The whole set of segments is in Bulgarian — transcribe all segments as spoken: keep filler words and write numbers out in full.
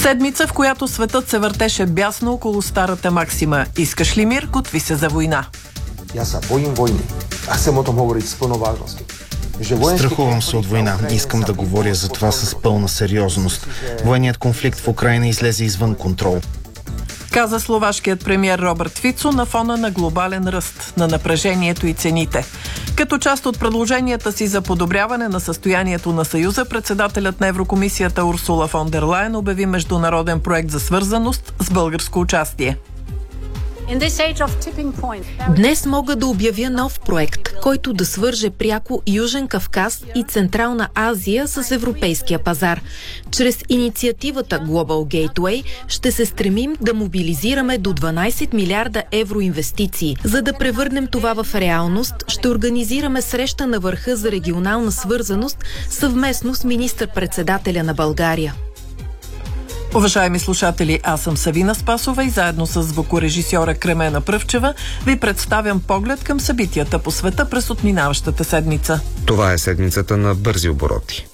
Седмица, в която светът се въртеше бясно около старата максима: искаш ли мир, готви се за война. Я се боим войни. Аз съм о том говорить с пълна важност. Страхувам се от война. Искам да говоря за това с пълна сериозност. Военният конфликт в Украйна излезе извън контрол, каза словашкият премиер Робърт Фицо на фона на глобален ръст на напрежението и цените. Като част от предложенията си за подобряване на състоянието на Съюза, председателят на Еврокомисията Урсула фон дер Лайен обяви международен проект за свързаност с българско участие. Днес мога да обявя нов проект, който да свърже пряко Южен Кавказ и Централна Азия с европейския пазар. Чрез инициативата Global Gateway ще се стремим да мобилизираме до дванайсет милиарда евро инвестиции. За да превърнем това в реалност, ще организираме среща на върха за регионална свързаност съвместно с министър-председателя на България. Уважаеми слушатели, аз съм Савина Спасова и заедно с звукорежисьора Кремена Пръвчева ви представям поглед към събитията по света през отминаващата седмица. Това е седмицата на бързи обороти.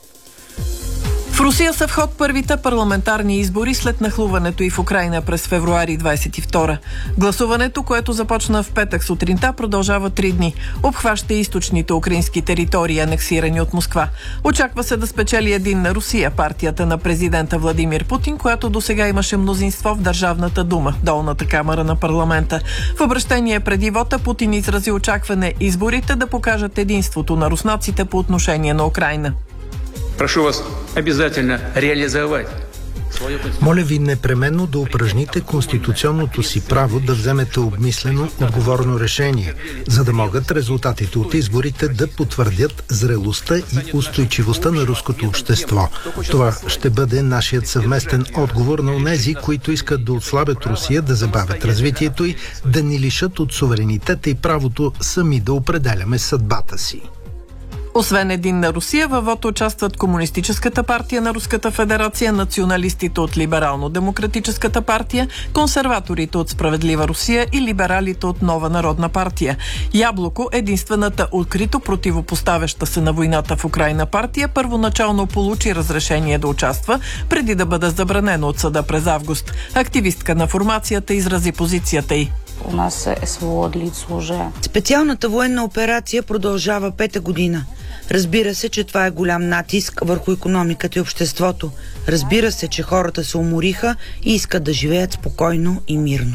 В Русия са в ход първите парламентарни избори след нахлуването и в Украйна през февруари двайсет и втора. Гласуването, което започна в петък сутринта, продължава три дни. Обхваща източните украински територии, анексирани от Москва. Очаква се да спечели Единна Русия, партията на президента Владимир Путин, която досега имаше мнозинство в Държавната дума, долната камара на парламента. В обращение преди вота Путин изрази очакване изборите да покажат единството на руснаците по отношение на Украйна. Прошу вас обязательно реализовать. Моля ви непременно да упражните конституционното си право да вземете обмислено, отговорно решение, за да могат резултатите от изборите да потвърдят зрелостта и устойчивостта на руското общество. Това ще бъде нашият съвместен отговор на онези, които искат да отслабят Русия, да забавят развитието й, да ни лишат от суверенитета и правото сами да определяме съдбата си. Освен Единна Русия, във вота участват Комунистическата партия на Руската федерация, националистите от Либерално-демократическата партия, консерваторите от Справедлива Русия и либералите от Нова народна партия. Яблоко, единствената открито противопоставяща се на войната в Украйна партия, първоначално получи разрешение да участва, преди да бъде забранено от съда през август. Активистка на формацията изрази позицията й. У нас СВО длится уже. Специалната военна операция продължава пета година. Разбира се, че това е голям натиск върху икономиката и обществото. Разбира се, че хората се умориха и искат да живеят спокойно и мирно.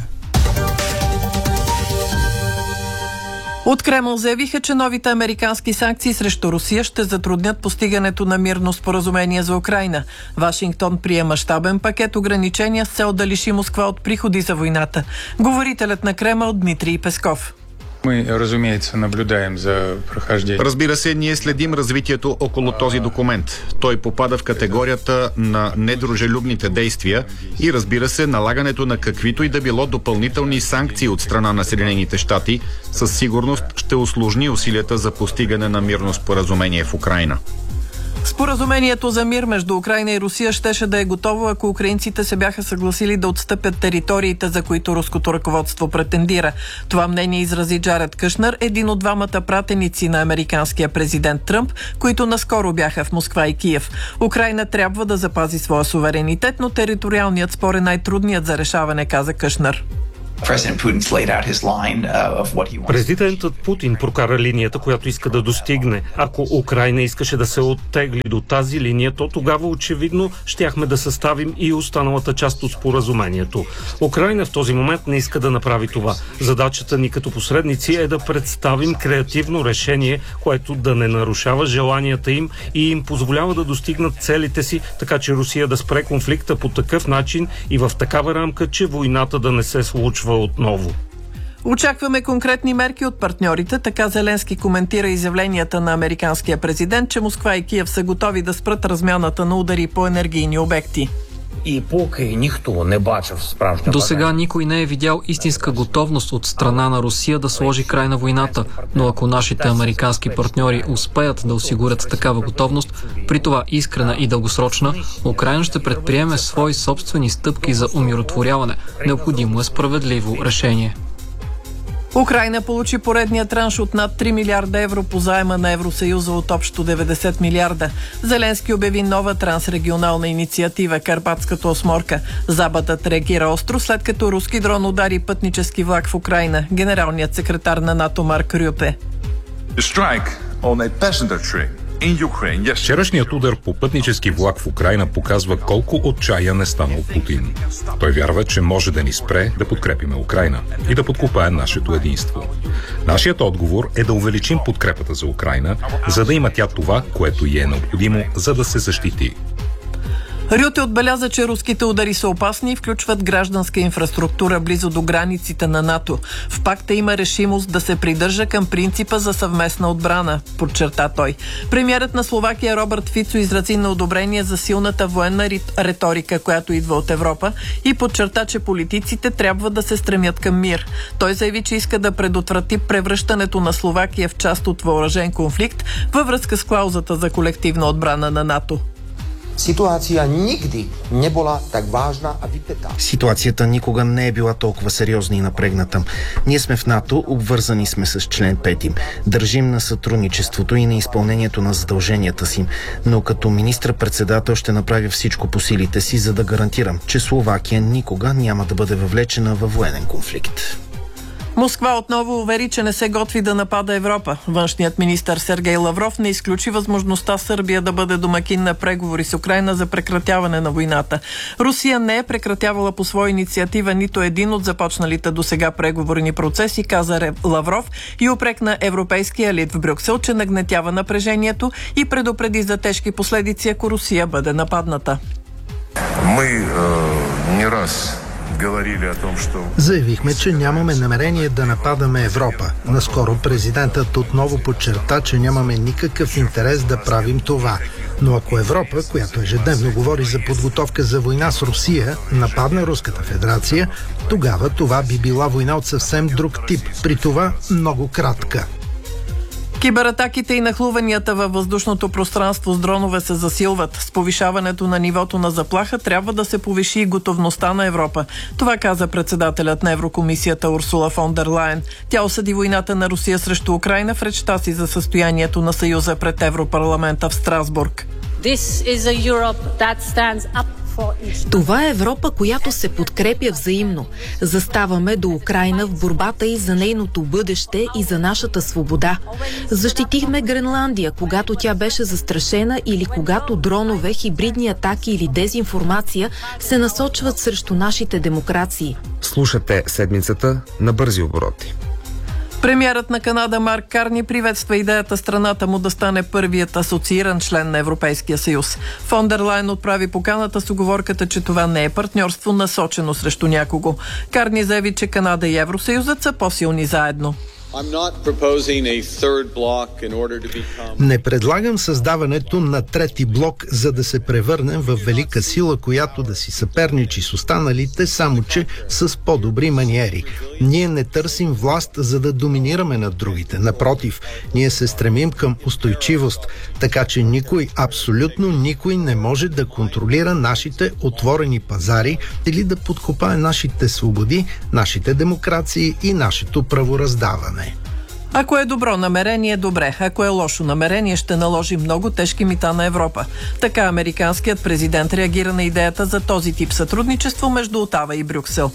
От Кремъл заявиха, че новите американски санкции срещу Русия ще затруднят постигането на мирно споразумение за Украйна. Вашингтон прие мащабен пакет ограничения с цел да лиши Москва от приходи за войната. Говорителят на Кремъл Дмитрий Песков. Мы, разумеется, наблюдаем за прохождением. Разбира се, ние следим развитието около този документ. Той попада в категорията на недружелюбните действия и, разбира се, налагането на каквито и да било допълнителни санкции от страна на Съединените щати със сигурност ще усложни усилията за постигане на мирно споразумение в Украйна. Споразумението за мир между Украйна и Русия щеше да е готово, ако украинците се бяха съгласили да отстъпят териториите, за които руското ръководство претендира. Това мнение изрази Джаред Кушнер, един от двамата пратеници на американския президент Тръмп, които наскоро бяха в Москва и Киев. Украйна трябва да запази своя суверенитет, но териториалният спор е най-трудният за решаване, каза Кушнер. Президентът Путин прокара линията, която иска да достигне. Ако Украйна искаше да се оттегли до тази линия, то тогава очевидно щяхме да съставим и останалата част от споразумението. Украйна в този момент не иска да направи това. Задачата ни като посредници е да представим креативно решение, което да не нарушава желанията им и им позволява да достигнат целите си, така че Русия да спре конфликта по такъв начин и в такава рамка, че войната да не се случва отново. Очакваме конкретни мерки от партньорите, така Зеленски коментира изявленията на американския президент, че Москва и Киев са готови да спрат размяната на удари по енергийни обекти. И поки ніхто не бачив справжнього. До сега никой не е видял истинска готовност от страна на Русия да сложи край на войната, но ако нашите американски партньори успеят да осигурят такава готовност, при това искрена и дългосрочна, Украйна ще предприеме свои собствени стъпки за умиротворяване. Необходимо е справедливо решение. Украйна получи поредния транш от над три милиарда евро по заема на Евросъюза от общо деветдесет милиарда. Зеленски обяви нова трансрегионална инициатива Карпатската осморка. Западът реагира остро, след като руски дрон удари пътнически влак в Украйна. Генералният секретар на НАТО Марк Рюте. Вчерашният удар по пътнически влак в Украйна показва колко отчаян е станал Путин. Той вярва, че може да ни спре да подкрепиме Украйна и да подкопае нашето единство. Нашият отговор е да увеличим подкрепата за Украйна, за да има тя това, което й е необходимо, за да се защити. Рюте отбеляза, че руските удари са опасни и включват гражданска инфраструктура близо до границите на НАТО. В пакта има решимост да се придържа към принципа за съвместна отбрана, подчерта той. Премиерът на Словакия Робърт Фицо изрази на одобрение за силната военна риторика, която идва от Европа, и подчерта, че политиците трябва да се стремят към мир. Той заяви, че иска да предотврати превръщането на Словакия в част от въоръжен конфликт във връзка с клаузата за колективна отбрана на НАТО. Ситуация никди не била так важна, а випета. Ситуацията никога не е била толкова сериозна и напрегната. Ние сме в НАТО, обвързани сме с член пети. Държим на сътрудничеството и на изпълнението на задълженията си. Но като министър-председател ще направя всичко по силите си, за да гарантирам, че Словакия никога няма да бъде въвлечена във военен конфликт. Москва отново увери, че не се готви да напада Европа. Външният министър Сергей Лавров не изключи възможността Сърбия да бъде домакин на преговори с Украйна за прекратяване на войната. Русия не е прекратявала по своя инициатива нито един от започналите досега преговорни процеси, каза Лавров, и упрекна европейския елит в Брюксел, че нагнетява напрежението и предупреди за тежки последици, ако Русия бъде нападната. Мы э, не раз Заявихме, че нямаме намерение да нападаме Европа. Наскоро президентът отново подчерта, че нямаме никакъв интерес да правим това. Но ако Европа, която ежедневно говори за подготовка за война с Русия, нападне Руската федерация, тогава това би била война от съвсем друг тип, при това много кратка. Кибератаките и нахлуванията във въздушното пространство с дронове се засилват. С повишаването на нивото на заплаха трябва да се повиши и готовността на Европа. Това каза председателят на Еврокомисията Урсула фон дер Лайен. Тя осъди войната на Русия срещу Украйна в речта си за състоянието на Съюза пред Европарламента в Страсбург. Това е Европа, която се подкрепя взаимно. Заставаме до Украйна в борбата и за нейното бъдеще и за нашата свобода. Защитихме Гренландия, когато тя беше застрашена или когато дронове, хибридни атаки или дезинформация се насочват срещу нашите демокрации. Слушате седмицата на бързи обороти. Премиерът на Канада Марк Карни приветства идеята страната му да стане първият асоцииран член на Европейския съюз. Фон дер Лайен отправи поканата с уговорката, че това не е партньорство насочено срещу някого. Карни заяви, че Канада и Евросъюзът са по-силни заедно. Не предлагам създаването на трети блок, за да се превърнем в велика сила, която да си съперничи с останалите, само че с по-добри маниери. Ние не търсим власт, за да доминираме над другите. Напротив, ние се стремим към устойчивост, така че никой, абсолютно никой не може да контролира нашите отворени пазари или да подкопае нашите свободи, нашите демокрации и нашето правораздаване. Ако е добро намерение, добре. Ако е лошо намерение, ще наложи много тежки мита на Европа. Така американският президент реагира на идеята за този тип сътрудничество между Отава и Брюксел.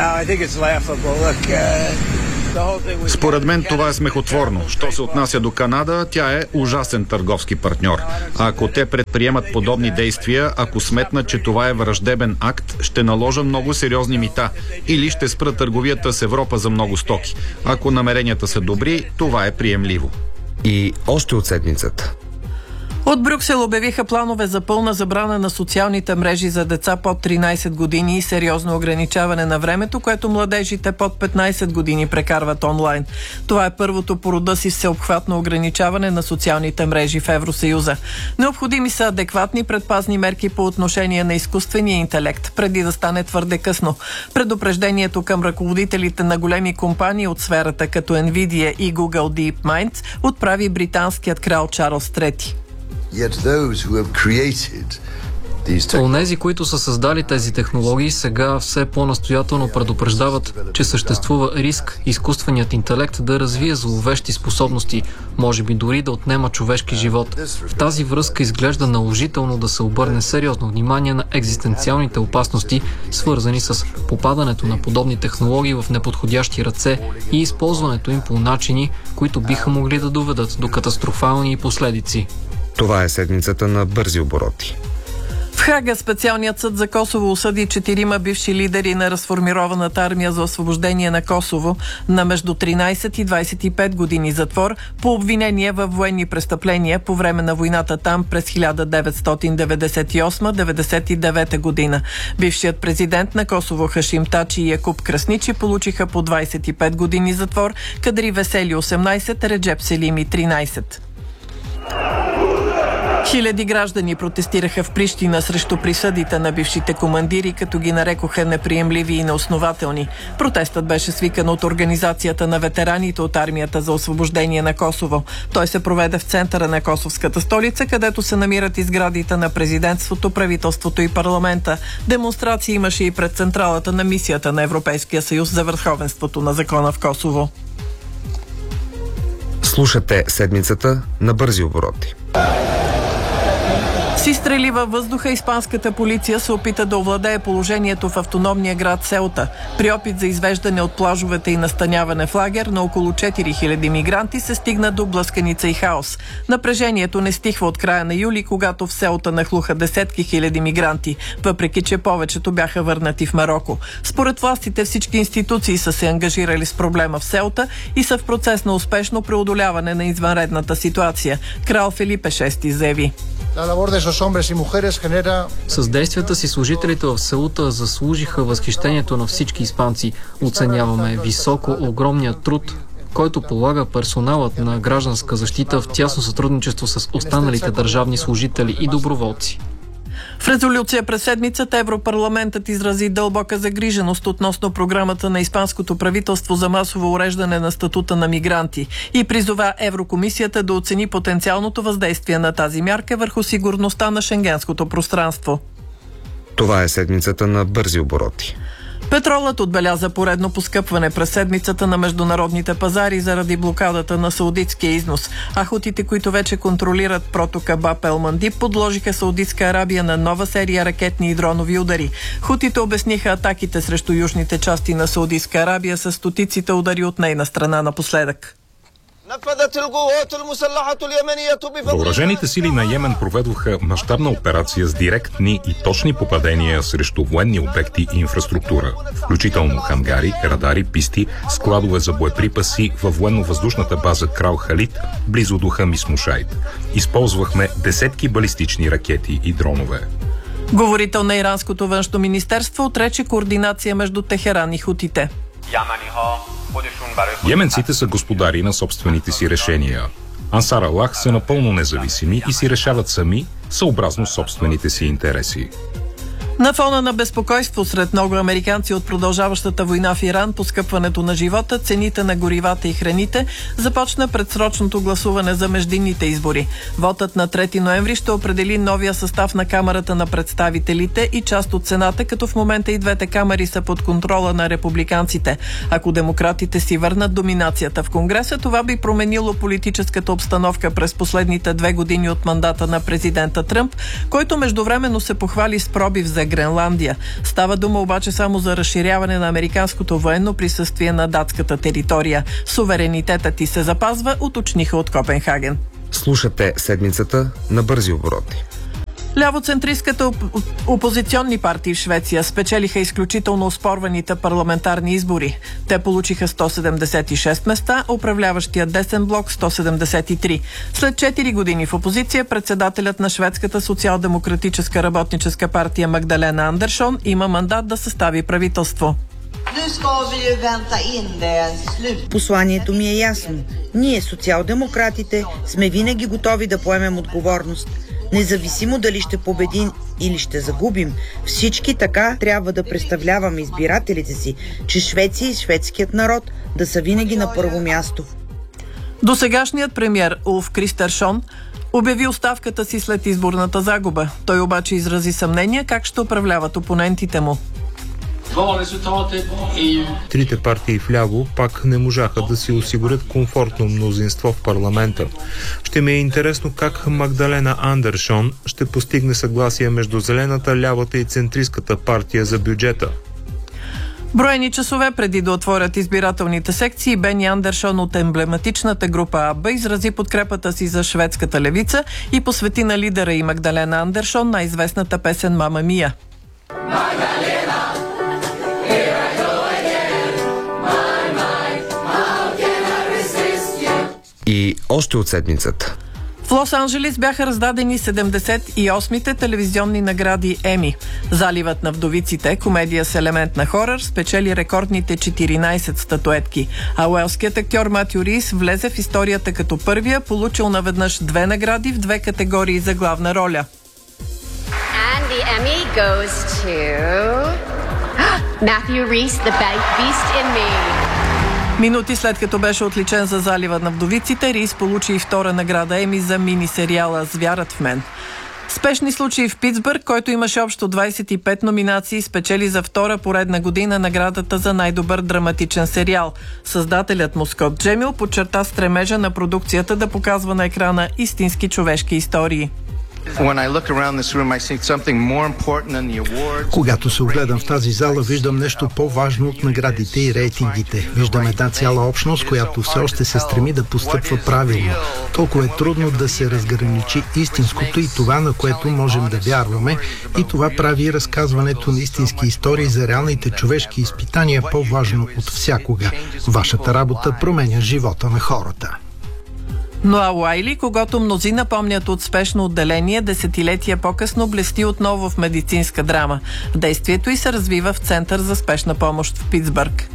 Според мен това е смехотворно. Що се отнася до Канада, тя е ужасен търговски партньор. А ако те предприемат подобни действия, ако сметнат, че това е враждебен акт, ще наложа много сериозни мита или ще спра търговията с Европа за много стоки. Ако намеренията са добри, това е приемливо. И още от седмицата. От Брюксел обявиха планове за пълна забрана на социалните мрежи за деца под тринайсет години и сериозно ограничаване на времето, което младежите под петнайсет години прекарват онлайн. Това е първото по рода си всеобхватно ограничаване на социалните мрежи в Евросъюза. Необходими са адекватни предпазни мерки по отношение на изкуствения интелект, преди да стане твърде късно. Предупреждението към ръководителите на големи компании от сферата като Nvidia и Google DeepMind отправи британският крал Чарлз трети. Yet those who have created Онези, които са създали тези технологии, сега все по-настоятелно предупреждават, че съществува риск изкуственият интелект да развие зловещи способности, може би дори да отнема човешки живот. В тази връзка изглежда наложително да се обърне сериозно внимание на екзистенциалните опасности, свързани с попадането на подобни технологии в неподходящи ръце и използването им по начини, които биха могли да доведат до катастрофални последици. Това е седмицата на бързи обороти. В Хага специалният съд за Косово осъди четирима бивши лидери на разформированата армия за освобождение на Косово на между тринайсет и двайсет и пет години затвор по обвинение във военни престъпления по време на войната там през хиляда деветстотин деветдесет и осма - деветдесет и девета година. Бившият президент на Косово Хашим Тачи и Якуб Красничи получиха по двайсет и пет години затвор, Кадри Весели осемнайсет, Реджеп Селими тринайсет. Хиляди граждани протестираха в Прищина срещу присъдите на бившите командири, като ги нарекоха неприемливи и неоснователни. Протестът беше свикан от Организацията на ветераните от армията за освобождение на Косово. Той се проведе в центъра на косовската столица, където се намират и сградите на президентството, правителството и парламента. Демонстрации имаше и пред централата на мисията на Европейския съюз за върховенството на закона в Косово. Слушате седмицата на бързи обороти. С изстрели във въздуха испанската полиция се опита да овладее положението в автономния град Селта. При опит за извеждане от плажовете и настаняване в лагер на около четири хиляди мигранти се стигна до блъсканица и хаос. Напрежението не стихва от края на юли, когато в Селта нахлуха десетки хиляди мигранти, въпреки че повечето бяха върнати в Мароко. Според властите всички институции са се ангажирали с проблема в Селта и са в процес на успешно преодоляване на извънредната ситуация. Крал Фелипе шести заяви. С действията си служителите в Сеута заслужиха възхищението на всички испанци. Оценяваме високо огромният труд, който полага персоналът на гражданска защита в тясно сътрудничество с останалите държавни служители и доброволци. В резолюция през седмицата Европарламентът изрази дълбока загриженост относно програмата на испанското правителство за масово уреждане на статута на мигранти и призова Еврокомисията да оцени потенциалното въздействие на тази мярка върху сигурността на шенгенското пространство. Това е седмицата на бързи обороти. Петролът отбеляза поредно поскъпване през седмицата на международните пазари заради блокадата на саудитския износ. А хутите, които вече контролират протока Баб ел Мандиб, подложиха Саудитска Арабия на нова серия ракетни и дронови удари. Хутите обясниха атаките срещу южните части на Саудитска Арабия с стотиците удари от нейна страна напоследък. Въоръжените сили на Йемен проведоха мащабна операция с директни и точни попадения срещу военни обекти и инфраструктура, включително хангари, радари, писти, складове за боеприпаси във военно-въздушната база Крал Халид, близо до Хамис Мушайд. Използвахме десетки балистични ракети и дронове. Говорител на иранското външно министерство отрече координация между Техеран и хутите. Йеменците са господари на собствените си решения. Ансар Аллах са напълно независими и си решават сами, съобразно собствените си интереси. На фона на безпокойство сред много американци от продължаващата война в Иран, поскъпването на живота, цените на горивата и храните, започна предсрочното гласуване за междинните избори. Вотът на трети ноември ще определи новия състав на Камарата на представителите и част от Сената, като в момента и двете камари са под контрола на републиканците. Ако демократите си върнат доминацията в Конгреса, това би променило политическата обстановка през последните две години от мандата на президента Тръмп, който междувременно се похвали с пробив за Гренландия. Става дума обаче само за разширяване на американското военно присъствие на датската територия. Суверенитетът ти се запазва, уточниха от Копенхаген. Слушате седмицата на бързи обороти. Лявоцентристската оп- опозиционни партии в Швеция спечелиха изключително оспорваните парламентарни избори. Те получиха сто седемдесет и шест места, управляващия десен блок сто седемдесет и три. След четири години в опозиция, председателят на шведската социал-демократическа работническа партия Магдалена Андершон има мандат да състави правителство. Посланието ми е ясно. Ние, социал-демократите, сме винаги готови да поемем отговорност. Независимо дали ще победим или ще загубим, всички така трябва да представляваме избирателите си, че Швеция и шведският народ да са винаги на първо място. Досегашният премиер Улф Кристершон Обяви оставката си след изборната загуба. Той обаче изрази съмнение как ще управляват опонентите му. Трите партии вляво пак не можаха да си осигурят комфортно мнозинство в парламента. Ще ми е интересно как Магдалена Андершон ще постигне съгласие между зелената, лявата и центристската партия за бюджета. Броени часове преди да отворят избирателните секции, Бени Андершон от емблематичната група АББА изрази подкрепата си за шведската левица и посвети на лидера и Магдалена Андершон най-известната песен «Мама Мия». И още от седмицата. В Лос-Анджелис бяха раздадени седемдесет и осмите телевизионни награди Еми. Заливът на вдовиците, комедия с елемент на хорър, спечели рекордните четиринайсет статуетки, а уелският актьор Матю Рис влезе в историята като първия, получил наведнъж две награди в две категории за главна роля. And the Emmy goes to Matthew Rhys, The Beast in Me. Минути след като беше отличен за Залива на вдовиците, Рис получи и втора награда Еми за мини-сериала «Звярат в мен». Спешни случаи в Питсбърг, който имаше общо двайсет и пет номинации, спечели за втора поредна година наградата за най-добър драматичен сериал. Създателят му Скот Джемил подчерта стремежа на продукцията да показва на екрана истински човешки истории. Когато се огледам в тази зала, виждам нещо по-важно от наградите и рейтингите. Виждам една цяла общност, която все още се стреми да постъпва правилно. Толкова е трудно да се разграничи истинското и това, на което можем да вярваме, и това прави разказването на истински истории за реалните човешки изпитания по-важно от всякога. Вашата работа променя живота на хората. Ноа Уайли, когато мнозина помнят от спешно отделение, десетилетия по-късно блести отново в медицинска драма. Действието й се развива в Център за спешна помощ в Питсбърг.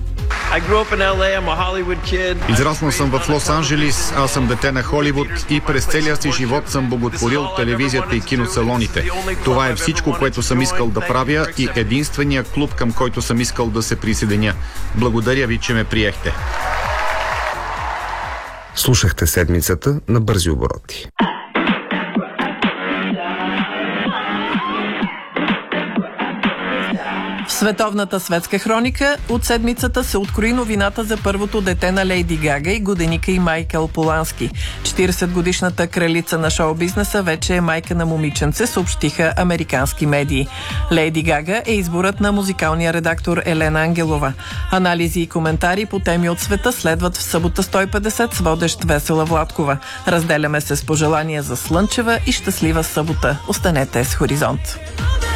Израснал съм в Лос-Анджелис, аз съм дете на Холивуд и през целия си живот съм боготворил телевизията и киносалоните. Това е всичко, което съм искал да правя и единствения клуб, към който съм искал да се присъединя. Благодаря ви, че ме приехте. Слушахте седмицата на бързи обороти. В световната светска хроника от седмицата се открои новината за първото дете на Лейди Гага и годеника и Майкъл Полански. четирийсетгодишната кралица на шоу-бизнеса вече е майка на момиченце, съобщиха американски медии. Лейди Гага е изборът на музикалния редактор Елена Ангелова. Анализи и коментари по теми от света следват в събота сто и петдесет с водещ Весела Владкова. Разделяме се с пожелания за слънчева и щастлива събота. Останете с Хоризонт.